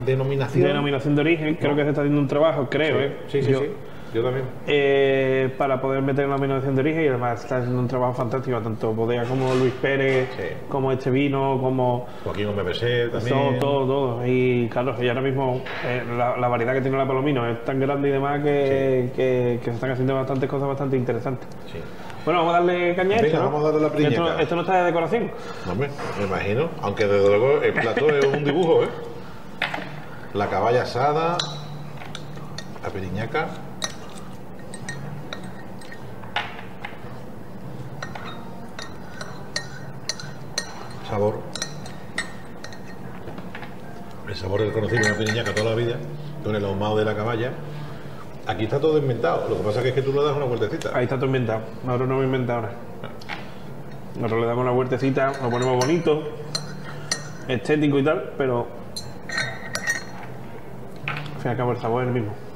Denominación de origen, creo que se está haciendo un trabajo, creo, Sí, yo también. Para poder meter la denominación de origen, y además está haciendo un trabajo fantástico, tanto Bodega como Luis Pérez, como este vino, como Joaquín Gómez también. Todo. Y claro, y ahora mismo la variedad que tiene la Palomino es tan grande y demás que se están haciendo bastantes cosas bastante interesantes. Sí. Bueno, vamos a darle caña a esto, ¿no? Vamos a darle la priñaca. Esto no está de decoración. Hombre, me imagino. Aunque desde luego el plato es un dibujo, ¿eh? La caballa asada, la periñaca. Sabor. El sabor del conocido de una periñaca toda la vida, con el ahumado de la caballa. Aquí está todo inventado. Lo que pasa es que tú le das una vueltecita. Ahí está todo inventado. Nosotros no hemos inventado ahora. Nosotros le damos una vueltecita, lo ponemos bonito, estético y tal, pero al fin y al cabo el sabor es el mismo.